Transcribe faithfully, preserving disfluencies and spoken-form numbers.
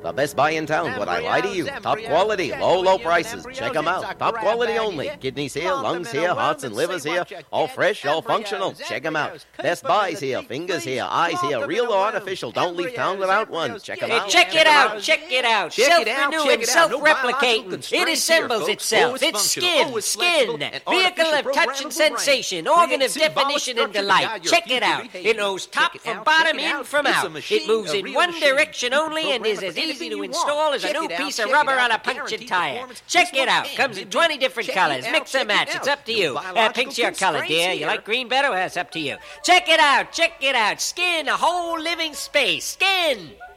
The best buy in town, what I lie to you. Top quality, low, low prices. Check them out. Top quality only. Kidneys here, lungs here, hearts and livers here. All fresh, all functional. Check them out. Best buys here, fingers here, eyes here. Real or artificial. Don't leave town without one. Check them out. Check it out, check it out. Self-renewing, self-replicating. It assembles itself. It's skin, skin. Vehicle of touch and sensation. Organ of definition and delight. Check it out. It knows top from bottom, in from out. It moves in one direction only and is as easy to install as a new piece of rubber on a punctured tire. Check it out. Comes in twenty different colors. Mix and match. It's up to you. Uh, pink's your color, dear. You like green better? Well, it's up to you. Check it out. Check it out. Skin, a whole living space. Skin.